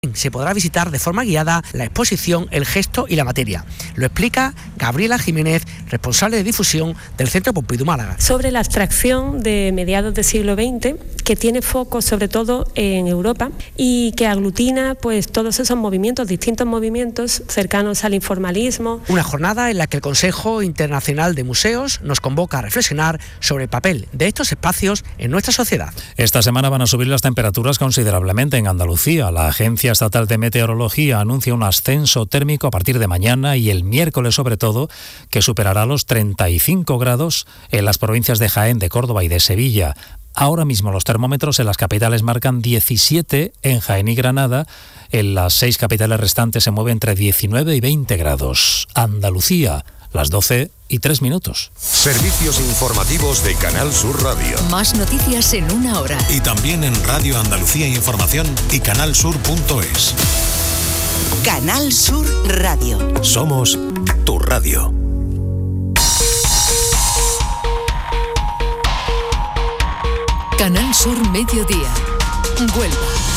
Se podrá visitar de forma guiada la exposición El gesto y la materia. Lo explica Gabriela Jiménez, responsable de difusión del Centro Pompidou Málaga. Sobre la abstracción de mediados del siglo XX, que tiene foco sobre todo en Europa y que aglutina pues todos esos movimientos, distintos movimientos cercanos al informalismo. Una jornada en la que el Consejo Internacional de Museos nos convoca a reflexionar sobre el papel de estos espacios en nuestra sociedad. Esta semana van a subir las temperaturas considerablemente en Andalucía. La Agencia Estatal de Meteorología anuncia un ascenso térmico a partir de mañana y el miércoles sobre todo, que superará los 35 grados en las provincias de Jaén, de Córdoba y de Sevilla. Ahora mismo los termómetros en las capitales marcan 17 en Jaén y Granada. En las 6 capitales restantes se mueve entre 19 y 20 grados. Andalucía, las 12:03. Servicios informativos de Canal Sur Radio. Más noticias en una hora. Y también en Radio Andalucía Información y canalsur.es. Canal Sur Radio. Somos tu radio. Canal Sur Mediodía. Huelva.